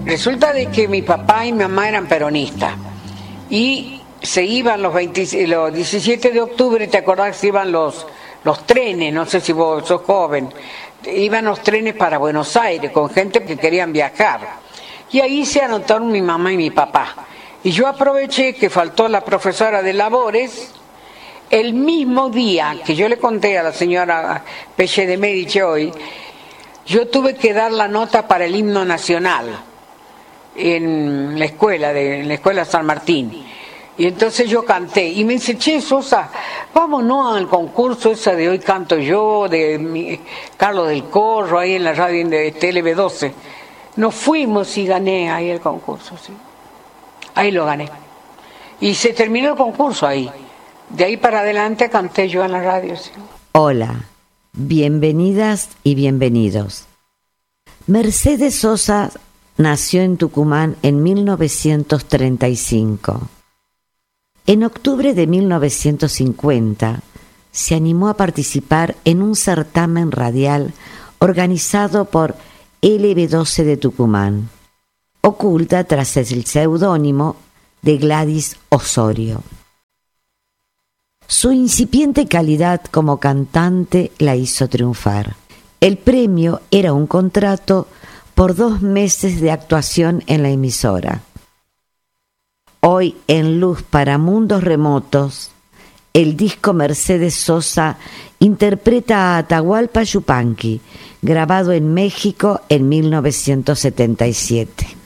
Resulta de que mi papá y mi mamá eran peronistas y se iban los 17 de octubre, ¿te acordás? Se iban los trenes, no sé si vos sos joven, iban los trenes para Buenos Aires con gente que querían viajar. Y ahí se anotaron mi mamá y mi papá. Y yo aproveché que faltó la profesora de labores. El mismo día que yo le conté a la señora Peche de Medici hoy, yo tuve que dar la nota para el himno nacional en la escuela San Martín. Y entonces yo canté y me dice, che, Sosa, vámonos al concurso esa de Hoy Canto Yo, de Carlos del Corro, ahí en la radio de TLB12. Nos fuimos y gané ahí el concurso, sí. Ahí lo gané. Y se terminó el concurso ahí. De ahí para adelante canté yo en la radio, sí. Hola, bienvenidas y bienvenidos. Mercedes Sosa nació en Tucumán en 1935. En octubre de 1950 se animó a participar en un certamen radial organizado por LB12 de Tucumán, oculta tras el seudónimo de Gladys Osorio. Su incipiente calidad como cantante la hizo triunfar. El premio era un contrato por 2 meses de actuación en la emisora. Hoy en Luz para Mundos Remotos, el disco Mercedes Sosa interpreta a Atahualpa Yupanqui, grabado en México en 1977.